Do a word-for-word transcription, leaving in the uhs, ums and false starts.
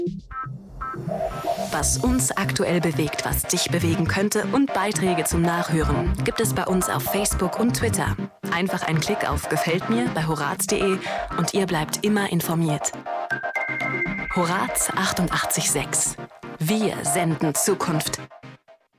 Was uns aktuell bewegt, was dich bewegen könnte und Beiträge zum Nachhören gibt es bei uns auf Facebook und Twitter. Einfach ein Klick auf Gefällt mir bei horaz punkt de und ihr bleibt immer informiert. Horaz achtundachtzig Komma sechs. Wir senden Zukunft.